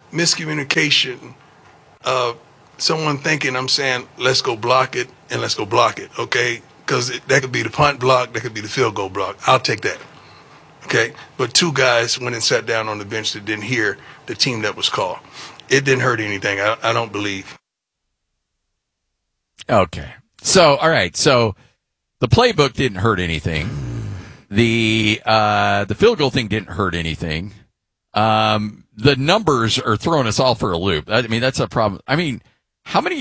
miscommunication of someone thinking I'm saying, let's go block it and let's go block it, okay? Because that could be the punt block, that could be the field goal block. I'll take that, okay? But two guys went and sat down on the bench that didn't hear the team that was called. It didn't hurt anything, I don't believe. Okay. So, all right. So the playbook didn't hurt anything. The field goal thing didn't hurt anything. The numbers are throwing us all for a loop. I mean, that's a problem. I mean, how many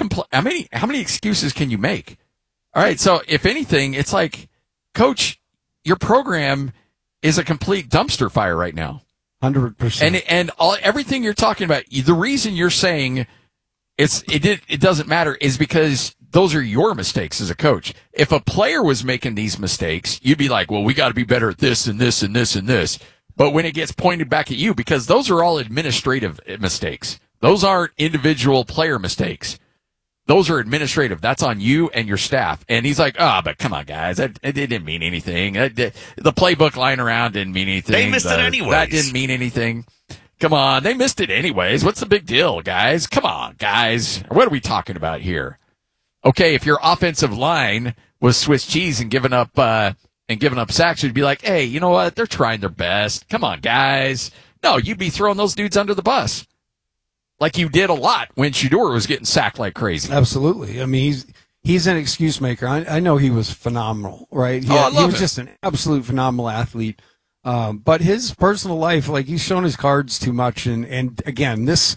excuses can you make? All right. So if anything, it's like, Coach, your program is a complete dumpster fire right now. 100%. And everything you're talking about, the reason you're saying it doesn't matter is because those are your mistakes as a coach. If a player was making these mistakes, you'd be like, well, we got to be better at this and this and this and this. But when it gets pointed back at you, because those are all administrative mistakes. Those aren't individual player mistakes. Those are administrative. That's on you and your staff. And he's like, but come on, guys. It didn't mean anything. The playbook lying around didn't mean anything. They missed it anyways. That didn't mean anything. Come on. They missed it anyways. What's the big deal, guys? Come on, guys. What are we talking about here? Okay, if your offensive line was Swiss cheese and giving up sacks, you'd be like, hey, you know what? They're trying their best. Come on, guys. No, you'd be throwing those dudes under the bus. Like you did a lot when Shedeur was getting sacked like crazy. Absolutely. I mean, he's an excuse maker. I know he was phenomenal, right? I love he was him. just an absolute phenomenal athlete. But his personal life, like, he's shown his cards too much. And again, this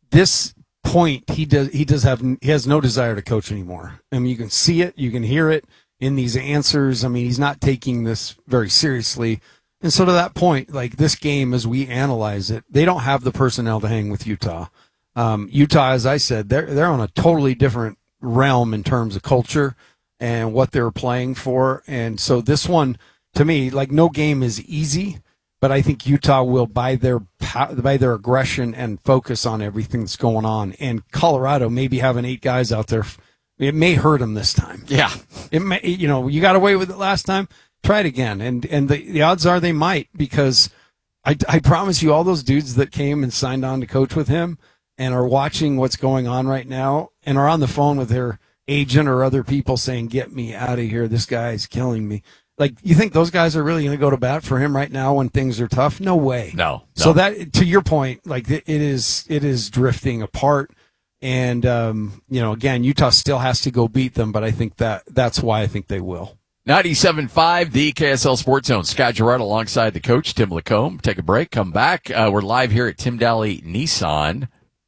point, he has no desire to coach anymore. I mean, you can see it, you can hear it in these answers. I mean, he's not taking this very seriously. And so to that point, like, this game, as we analyze it, they don't have the personnel to hang with Utah. Utah, as I said, they're on a totally different realm in terms of culture and what they're playing for. And so this one, to me, like, no game is easy, but I think Utah will, by their aggression and focus on everything that's going on. And Colorado maybe having 8 guys out there, it may hurt them this time. Yeah. It may, you got away with it last time. Try it again. And the odds are they might, because I promise you, all those dudes that came and signed on to coach with him and are watching what's going on right now and are on the phone with their agent or other people saying, get me out of here. This guy's killing me. Like, you think those guys are really going to go to bat for him right now when things are tough? No way. No. So that, to your point, like, it is drifting apart. And, again, Utah still has to go beat them, but I think that's why I think they will. 97.5, the KSL Sports Zone. Scott Gerard alongside the coach, Tim Lacombe. Take a break, come back. We're live here at Tim Daly Nissan,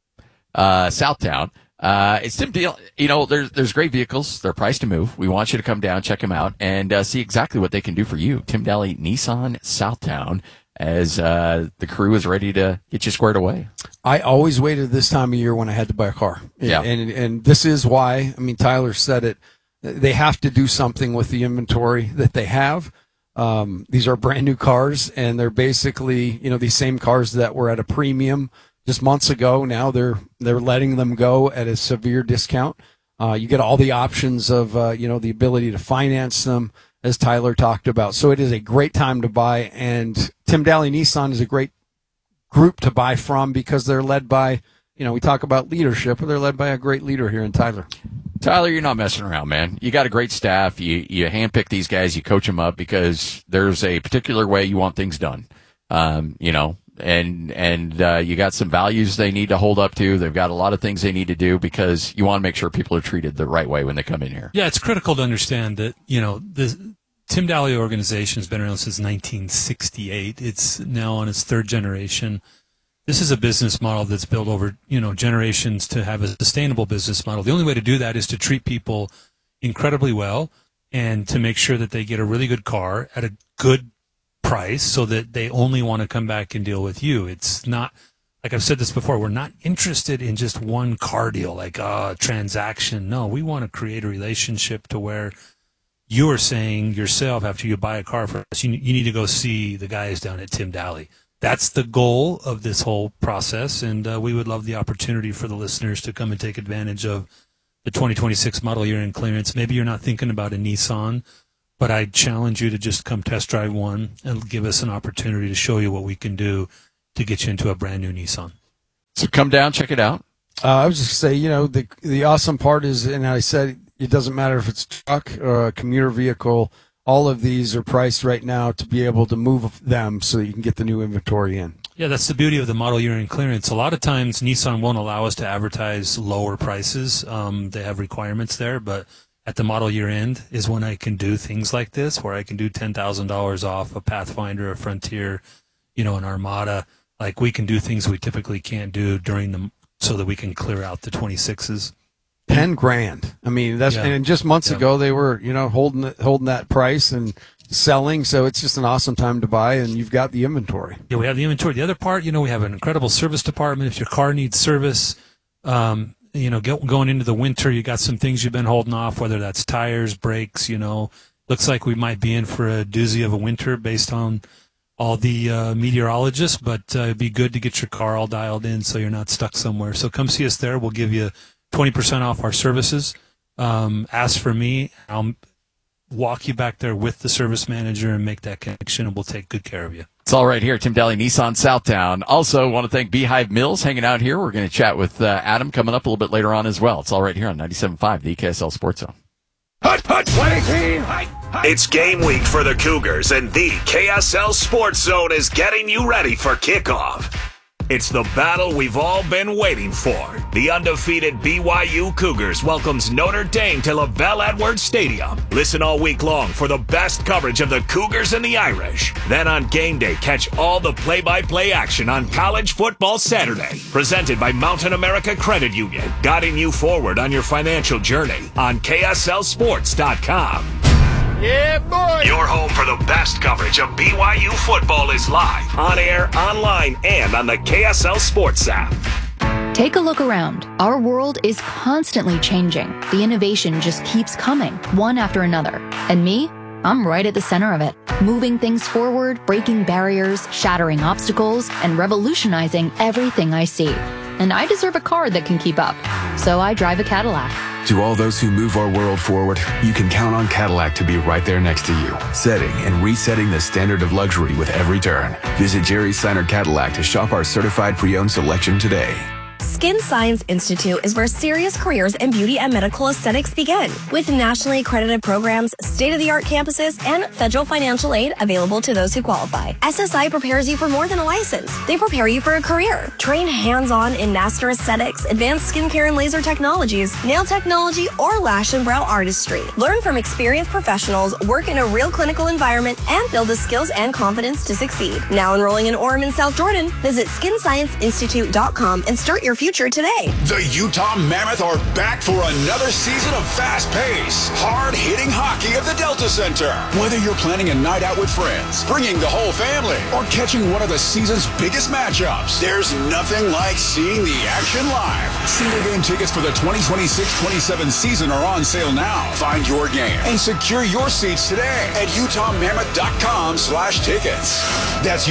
Southtown. It's Tim Daly. There's great vehicles. They're priced to move. We want you to come down, check them out, and see exactly what they can do for you. Tim Daly Nissan, Southtown, as the crew is ready to get you squared away. I always waited this time of year when I had to buy a car. Yeah. And this is why, I mean, Tyler said it. They have to do something with the inventory that they have. These are brand new cars, and they're basically, these same cars that were at a premium just months ago. Now they're letting them go at a severe discount. You get all the options of, the ability to finance them, as Tyler talked about. So it is a great time to buy, and Tim Daly Nissan is a great group to buy from because they're led by, we talk about leadership, but they're led by a great leader here in Tyler. Tyler, you're not messing around, man. You got a great staff. You handpick these guys. You coach them up because there's a particular way you want things done. And you got some values they need to hold up to. They've got a lot of things they need to do because you want to make sure people are treated the right way when they come in here. Yeah, it's critical to understand that, the Tim Daly organization has been around since 1968. It's now on its 3rd generation. This is a business model that's built over, generations to have a sustainable business model. The only way to do that is to treat people incredibly well and to make sure that they get a really good car at a good price so that they only want to come back and deal with you. It's not, like I've said this before, we're not interested in just one car deal, like a transaction. No, we want to create a relationship to where you are saying yourself after you buy a car for us, you need to go see the guys down at Tim Daly. That's the goal of this whole process, and we would love the opportunity for the listeners to come and take advantage of the 2026 model year in clearance. Maybe you're not thinking about a Nissan, but I challenge you to just come test drive one and give us an opportunity to show you what we can do to get you into a brand new Nissan. So come down, check it out. I was just going to say, the awesome part is, and I said, it doesn't matter if it's a truck or a commuter vehicle. All of these are priced right now to be able to move them so you can get the new inventory in. Yeah, that's the beauty of the model year end clearance. A lot of times Nissan won't allow us to advertise lower prices. They have requirements there, but at the model year end is when I can do things like this, where I can do $10,000 off a Pathfinder, a Frontier, an Armada. Like, we can do things we typically can't do so that we can clear out the 26s. $10,000. I mean, and just months ago they were, holding that price and selling. So it's just an awesome time to buy, and you've got the inventory. Yeah, we have the inventory. The other part, we have an incredible service department. If your car needs service, going into the winter, you got some things you've been holding off, whether that's tires, brakes. Looks like we might be in for a doozy of a winter based on all the meteorologists, but it'd be good to get your car all dialed in so you're not stuck somewhere. So come see us there. We'll give you 20% off our services. Ask for me. I'll walk you back there with the service manager and make that connection, and we'll take good care of you. It's all right here, Tim Daly, Nissan Southtown. Also, want to thank Beehive Mills hanging out here. We're going to chat with Adam coming up a little bit later on as well. It's all right here on 97.5, the KSL Sports Zone. It's game week for the Cougars, and the KSL Sports Zone is getting you ready for kickoff. It's the battle we've all been waiting for. The undefeated BYU Cougars welcomes Notre Dame to LaVell Edwards Stadium. Listen all week long for the best coverage of the Cougars and the Irish. Then on game day, catch all the play-by-play action on College Football Saturday. Presented by Mountain America Credit Union, guiding you forward on your financial journey on KSLSports.com. Yeah, boy. Your home for the best coverage of BYU football is live, on air, online, and on the KSL Sports app. Take a look around. Our world is constantly changing. The innovation just keeps coming, one after another. And me? I'm right at the center of it, moving things forward, breaking barriers, shattering obstacles, and revolutionizing everything I see. And I deserve a car that can keep up. So I drive a Cadillac. To all those who move our world forward, you can count on Cadillac to be right there next to you, setting and resetting the standard of luxury with every turn. Visit Jerry Seiner Cadillac to shop our certified pre-owned selection today. Skin Science Institute is where serious careers in beauty and medical aesthetics begin. With nationally accredited programs, state-of-the-art campuses, and federal financial aid available to those who qualify, SSI prepares you for more than a license. They prepare you for a career. Train hands-on in Naster Aesthetics, advanced skincare and laser technologies, nail technology, or lash and brow artistry. Learn from experienced professionals, work in a real clinical environment, and build the skills and confidence to succeed. Now enrolling in Orem and South Jordan, visit skinscienceinstitute.com and start your future today. The Utah Mammoth are back for another season of fast-paced, hard-hitting hockey at the Delta Center. Whether you're planning a night out with friends, bringing the whole family, or catching one of the season's biggest matchups, there's nothing like seeing the action live. Single game tickets for the 2026-27 season are on sale now. Find your game and secure your seats today at utahmammoth.com/tickets. That's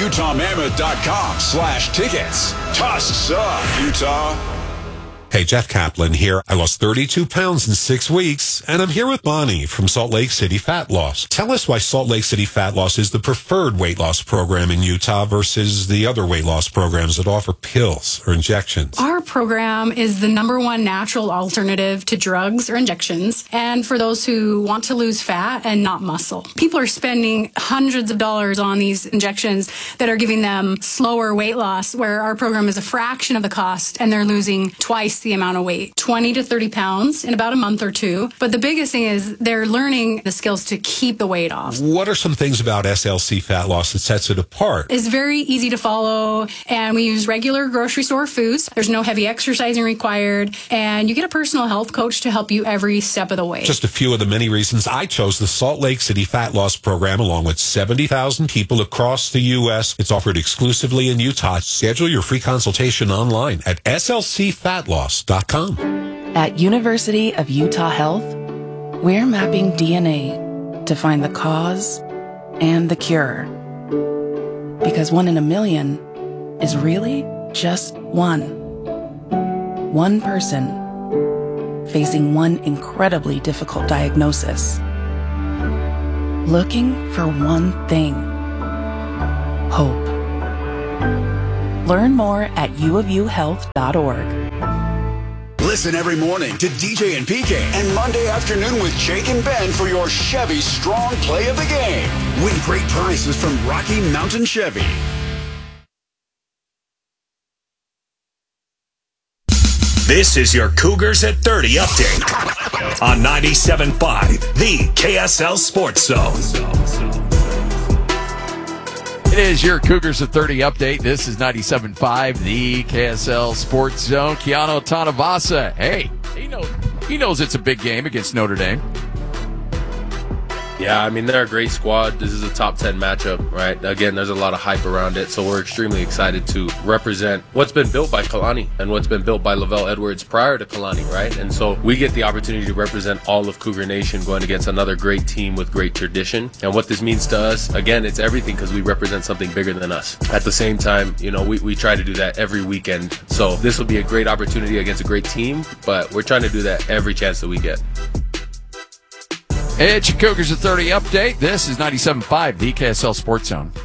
utahmammoth.com/tickets. Tusks up, Utah. Hey, Jeff Kaplan here. I lost 32 pounds in 6 weeks, and I'm here with Bonnie from Salt Lake City Fat Loss. Tell us why Salt Lake City Fat Loss is the preferred weight loss program in Utah versus the other weight loss programs that offer pills or injections. Our program is the #1 natural alternative to drugs or injections, and for those who want to lose fat and not muscle. People are spending hundreds of dollars on these injections that are giving them slower weight loss, where our program is a fraction of the cost, and they're losing twice the amount of weight, 20 to 30 pounds in about a month or two. But the biggest thing is they're learning the skills to keep the weight off. What are some things about SLC Fat Loss that sets it apart? It's very easy to follow, and we use regular grocery store foods. There's no heavy exercising required, and you get a personal health coach to help you every step of the way. Just a few of the many reasons I chose the Salt Lake City Fat Loss program along with 70,000 people across the U.S. It's offered exclusively in Utah. Schedule your free consultation online at slcfatloss.com. At University of Utah Health, we're mapping DNA to find the cause and the cure. Because 1 in a million is really just one. One person facing one incredibly difficult diagnosis. Looking for one thing: hope. Learn more at uofuhealth.org. Listen every morning to DJ and PK and Monday afternoon with Jake and Ben for your Chevy Strong Play of the Game. Win great prizes from Rocky Mountain Chevy. This is your Cougars at 30 update on 97.5, the KSL Sports Zone. It is your Cougars at 30 update. This is 97.5, the KSL Sports Zone. Keanu Tanavasa, hey, he knows it's a big game against Notre Dame. Yeah, I mean, they're a great squad. This is a top 10 matchup, right? Again, there's a lot of hype around it, so we're extremely excited to represent what's been built by Kalani and what's been built by Lavelle Edwards prior to Kalani, right? And so we get the opportunity to represent all of Cougar Nation going against another great team with great tradition. And what this means to us, again, it's everything because we represent something bigger than us. At the same time, you know, we try to do that every weekend. So this will be a great opportunity against a great team, but we're trying to do that every chance that we get. It's your Cougars at 30 update. This is 97.5, the KSL Sports Zone.